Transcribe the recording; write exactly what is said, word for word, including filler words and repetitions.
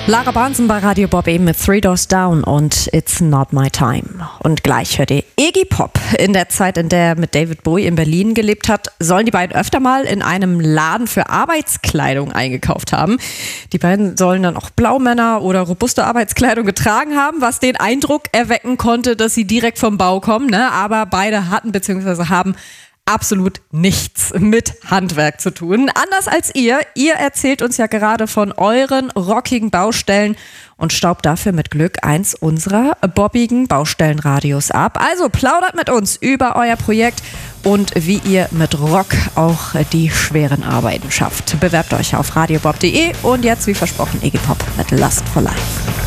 Lara Barnson bei Radio Bob eben mit Three Doors Down und It's Not My Time. Und gleich hört ihr Iggy Pop. In der Zeit, in der er mit David Bowie in Berlin gelebt hat, sollen die beiden öfter mal in einem Laden für Arbeitskleidung eingekauft haben. Die beiden sollen dann auch Blaumänner oder robuste Arbeitskleidung getragen haben, was den Eindruck erwecken konnte, dass sie direkt vom Bau kommen. Ne? Aber beide hatten bzw. haben absolut nichts mit Handwerk zu tun. Anders als ihr. Ihr erzählt uns ja gerade von euren rockigen Baustellen und staubt dafür mit Glück eins unserer bobbigen Baustellenradios ab. Also plaudert mit uns über euer Projekt und wie ihr mit Rock auch die schweren Arbeiten schafft. Bewerbt euch auf radiobob punkt de und jetzt, wie versprochen, Iggy Pop mit Lust for Life.